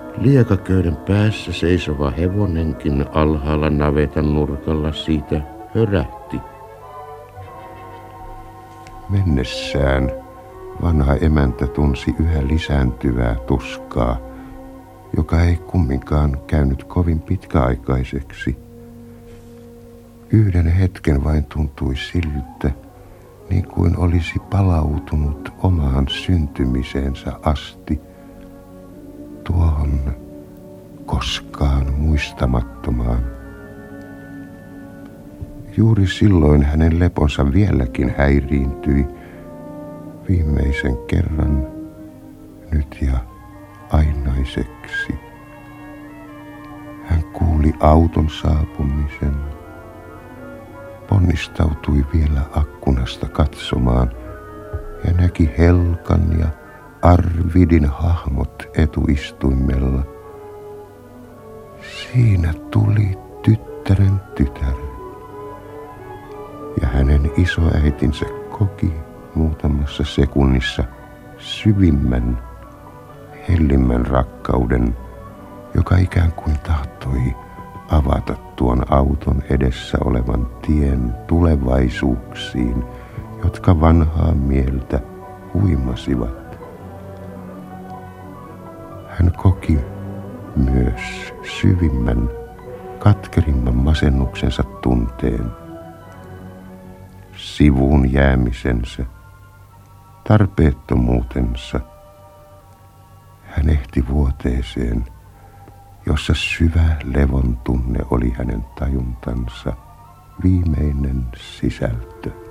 Liekaköyden päässä seisova hevonenkin alhaalla navetan nurkalla siitä hörähti. Mennessään vanha emäntä tunsi yhä lisääntyvää tuskaa, joka ei kumminkaan käynyt kovin pitkäaikaiseksi. Yhden hetken vain tuntui siltä, niin kuin olisi palautunut omaan syntymiseensä asti, tuohon koskaan muistamattomaan. Juuri silloin hänen leponsa vieläkin häiriintyi viimeisen kerran nyt ja ainaiseksi. Hän kuuli auton saapumisen, ponnistautui vielä akkunasta katsomaan ja näki Helkan ja Arvidin hahmot etuistuimella. Siinä tuli tyttären tytär. Ja hänen isoäitinsä koki muutamassa sekunnissa syvimmän, hellimmän rakkauden, joka ikään kuin tahtoi avata tuon auton edessä olevan tien tulevaisuuksiin, jotka vanhaa mieltä huimasivat. Hän koki myös syvimmän, katkerimman masennuksensa tunteen, sivuun jäämisensä, tarpeettomuutensa. Hän ehti vuoteeseen, jossa syvä levon tunne oli hänen tajuntansa viimeinen sisältö.